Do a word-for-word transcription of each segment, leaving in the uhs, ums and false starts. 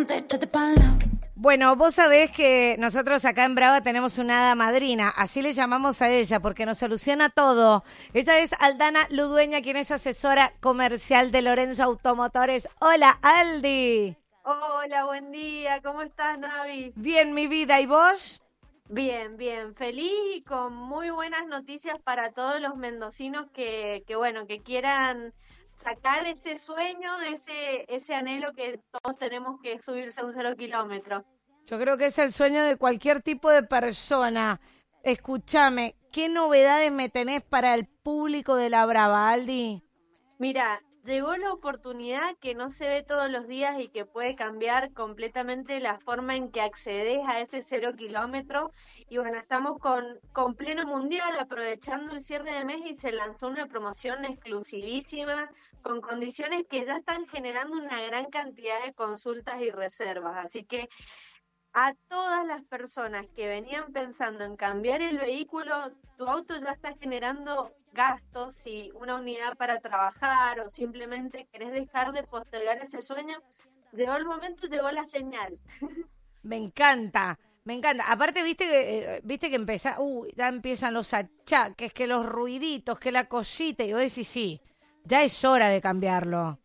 pa'lante, échate pa'lante. Bueno, vos sabés que nosotros acá en Brava tenemos una hada madrina, así le llamamos a ella, porque nos soluciona todo. Ella es Aldana Ludueña, quien es asesora comercial de Lorenzo Automotores. Hola, Aldi. Hola, buen día, ¿cómo estás, Navi? Bien, mi vida, ¿y vos? Bien, bien, feliz y con muy buenas noticias para todos los mendocinos que, que bueno, que quieran sacar ese sueño, ese, ese anhelo que todos tenemos, que es subirse a un cero kilómetro. Yo creo que es el sueño de cualquier tipo de persona. Escúchame, ¿qué novedades me tenés para el público de La Brava, Aldi? Mira, llegó la oportunidad que no se ve todos los días y que puede cambiar completamente la forma en que accedes a ese cero kilómetro. Y bueno, estamos con, con pleno mundial, aprovechando el cierre de mes, y se lanzó una promoción exclusivísima con condiciones que ya están generando una gran cantidad de consultas y reservas. Así que a todas las personas que venían pensando en cambiar el vehículo, tu auto ya está generando gastos, si una unidad para trabajar o simplemente querés dejar de postergar ese sueño, llegó el momento, llegó la señal. Me encanta, me encanta. Aparte, viste que eh, viste que empieza, uh, ya empiezan los achaques, que los ruiditos, que la cosita, y vos decís, sí, ya es hora de cambiarlo.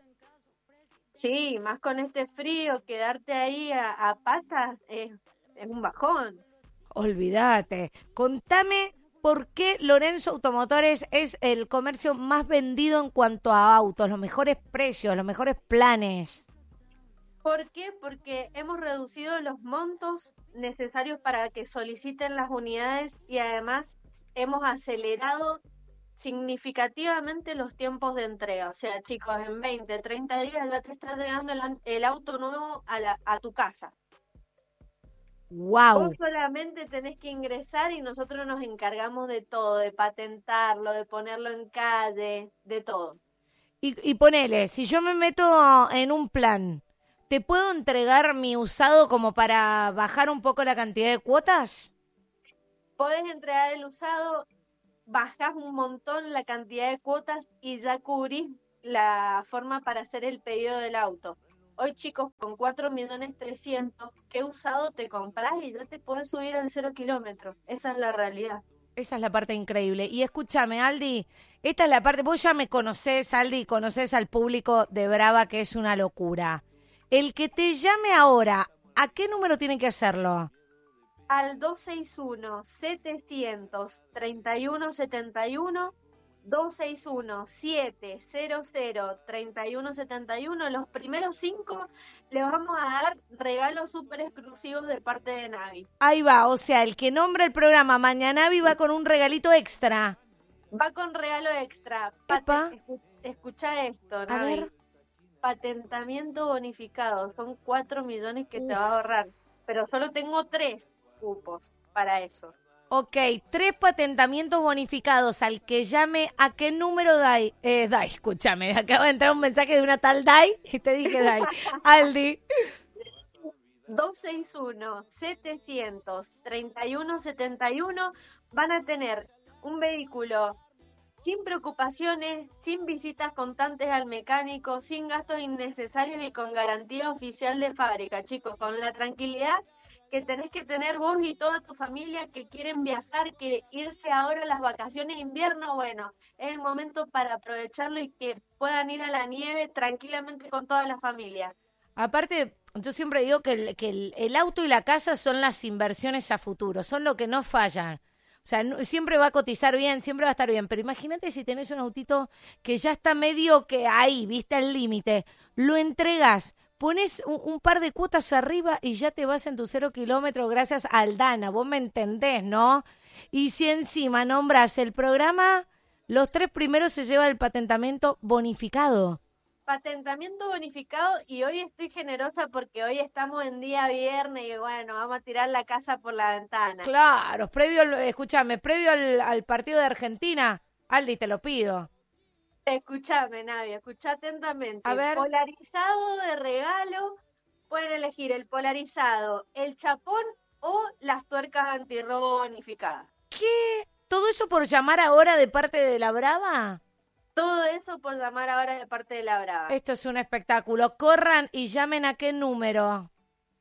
Sí, más con este frío, quedarte ahí a, a patas es, es un bajón. Olvídate. Contame por qué Lorenzo Automotores es el comercio más vendido en cuanto a autos, los mejores precios, los mejores planes. ¿Por qué? Porque hemos reducido los montos necesarios para que soliciten las unidades y además hemos acelerado significativamente los tiempos de entrega. O sea, chicos, en veinte, treinta días ya te está llegando el, el auto nuevo a, la, a tu casa. Wow. Vos solamente tenés que ingresar y nosotros nos encargamos de todo, de patentarlo, de ponerlo en calle, de todo. Y, y ponele, si yo me meto en un plan, ¿te puedo entregar mi usado como para bajar un poco la cantidad de cuotas? Podés entregar el usado, bajás un montón la cantidad de cuotas y ya cubrís la forma para hacer el pedido del auto. Hoy, chicos, con cuatro millones trescientos, ¿qué usado te compras y ya te puedes subir al cero kilómetro? Esa es la realidad. Esa es la parte increíble. Y escúchame, Aldi, esta es la parte, vos ya me conocés, Aldi, conocés al público de Brava, que es una locura. El que te llame ahora, ¿a qué número tiene que hacerlo? Al dos seis uno, setecientos treinta y uno setenta y uno, dos seis uno, setecientos treinta y uno setenta y uno, los primeros cinco les vamos a dar regalos súper exclusivos de parte de Navi. Ahí va, o sea, el que nombra el programa Mañanavi va con un regalito extra. Va con regalo extra. Epa. Escu- escucha esto, Navi. A ver. Patentamiento bonificado, son cuatro millones que Uf. te va a ahorrar, pero solo tengo tres cupos para eso. Ok, tres patentamientos bonificados. Al que llame, ¿a qué número Dai? Eh, Dai, escúchame, acaba de entrar un mensaje de una tal Dai y te dije Dai. Aldi. dos seis uno, setecientos treinta y uno setenta y uno, van a tener un vehículo sin preocupaciones, sin visitas constantes al mecánico, sin gastos innecesarios y con garantía oficial de fábrica, chicos, con la tranquilidad que tenés que tener vos y toda tu familia que quieren viajar, que irse ahora a las vacaciones de invierno, bueno, es el momento para aprovecharlo y que puedan ir a la nieve tranquilamente con toda la familia. Aparte, yo siempre digo que, el, que el, el auto y la casa son las inversiones a futuro, son lo que no fallan. O sea, no, siempre va a cotizar bien, siempre va a estar bien, pero imagínate si tenés un autito que ya está medio que ahí, viste el límite, lo entregas, pones un, un par de cuotas arriba y ya te vas en tu cero kilómetro gracias a Aldana, vos me entendés, ¿no? Y si encima nombras el programa, los tres primeros se lleva el patentamiento bonificado. Patentamiento bonificado, y hoy estoy generosa porque hoy estamos en día viernes y bueno, vamos a tirar la casa por la ventana. Claro, previo, al- escúchame, previo al, al partido de Argentina, Aldi, te lo pido. Escúchame, Navi, escucha atentamente. A ver. Polarizado de regalo, pueden elegir el polarizado, el chapón o las tuercas antirrobo bonificadas. ¿Qué? ¿Todo eso por llamar ahora de parte de la Brava? Todo eso por llamar ahora de parte de la Brava. Esto es un espectáculo. Corran y llamen a qué número.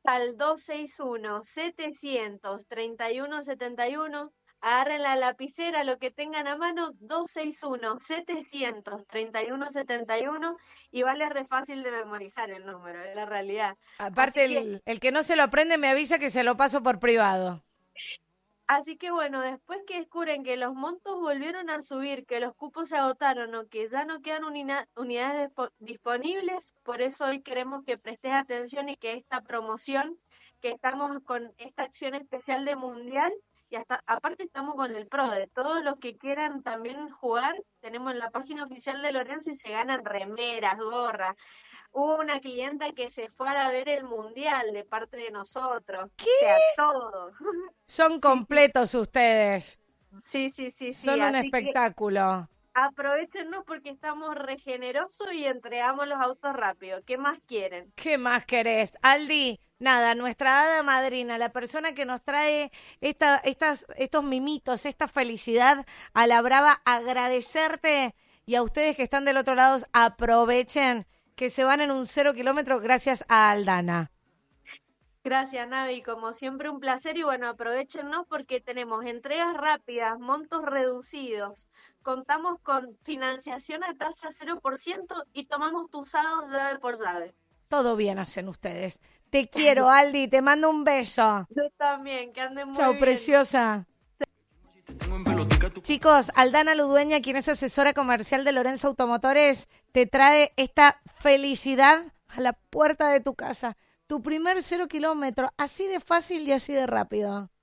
al dos seis uno, setecientos treinta y uno setenta y uno. Agarren la lapicera, lo que tengan a mano, dos seis uno, setecientos treinta y uno setenta y uno, y vale re fácil de memorizar el número, es la realidad. Aparte, Así que, el, el que no se lo aprende me avisa que se lo paso por privado. así que bueno, después que descubren que los montos volvieron a subir, que los cupos se agotaron o que ya no quedan unina- unidades dispo- disponibles, por eso hoy queremos que prestes atención y que esta promoción, que estamos con esta acción especial de Mundial, y hasta aparte estamos con el Pro, de todos los que quieran también jugar, tenemos en la página oficial de Lorenzo y se ganan remeras, gorras. Hubo una clienta que se fue a ver el Mundial de parte de nosotros, o sea, todo. Son Sí, sí, completos ustedes. sí, sí, sí, sí, Son un así que espectáculo. aprovéchennos porque estamos regenerosos y entregamos los autos rápido. ¿Qué más quieren? ¿Qué más querés? Aldi, nada, nuestra hada madrina, la persona que nos trae esta, estas, estos mimitos, esta felicidad a la brava, agradecerte y a ustedes que están del otro lado, aprovechen que se van en un cero kilómetro gracias a Aldana. Gracias, Navi. Como siempre, un placer. Y bueno, aprovéchennos porque tenemos entregas rápidas, montos reducidos. Contamos con financiación a tasa cero por ciento y tomamos tu usado llave por llave. Todo bien hacen ustedes. Te quiero, Aldi, te mando un beso. Yo también, que anden muy Chao, bien. preciosa. Chicos, Aldana Ludueña, quien es asesora comercial de Lorenzo Automotores, te trae esta felicidad a la puerta de tu casa. Tu primer cero kilómetro, así de fácil y así de rápido.